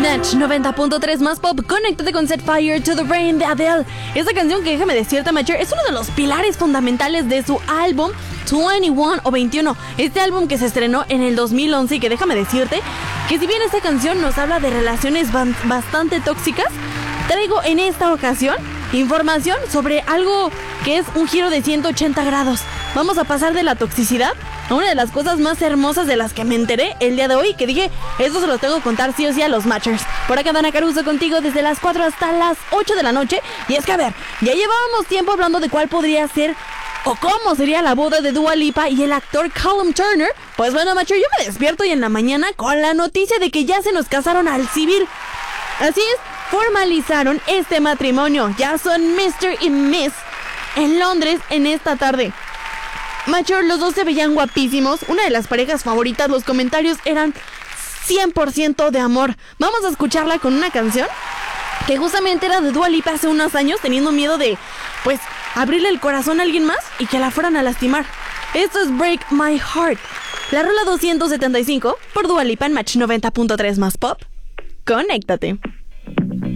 Match 90.3 más pop, conéctate con Set Fire to the Rain de Adele. Esta canción que déjame decirte, Matcher, es uno de los pilares fundamentales de su álbum 21 o 21. Este álbum que se estrenó en el 2011 y que déjame decirte que si bien esta canción nos habla de relaciones bastante tóxicas, traigo en esta ocasión información sobre algo que es un giro de 180 grados. Vamos a pasar de la toxicidad a una de las cosas más hermosas de las que me enteré el día de hoy, que dije, esto se lo tengo que contar sí o sí a los Matchers. Por acá Dana Caruso contigo desde las 4 hasta las 8 de la noche. Y es que a ver, ya llevábamos tiempo hablando de cuál podría ser o cómo sería la boda de Dua Lipa y el actor Callum Turner. Pues bueno, Matcher, yo me despierto hoy en la mañana con la noticia de que ya se nos casaron al civil. Así es, formalizaron este matrimonio. Ya son Mr. y Miss en Londres en esta tarde. Matcher, los dos se veían guapísimos, una de las parejas favoritas, los comentarios eran 100% de amor. Vamos a escucharla con una canción que justamente era de Dua Lipa hace unos años, teniendo miedo de, pues, abrirle el corazón a alguien más y que la fueran a lastimar. Esto es Break My Heart, la rola 275 por Dua Lipa en Match 90.3 más pop. Conéctate.